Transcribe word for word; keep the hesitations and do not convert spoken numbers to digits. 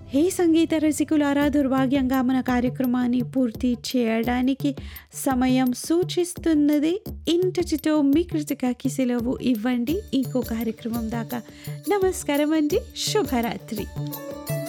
హే సంగీత రసికులారా, దుర్భాగ్యంగా మన కార్యక్రమాన్ని పూర్తి చేయడానికి సమయం సూచిస్తున్నది. ఇంతటితో మీ కృతికకి సెలవు ఇవ్వండి. ఇంకో కార్యక్రమం దాకా నమస్కారం అండి. శుభరాత్రి.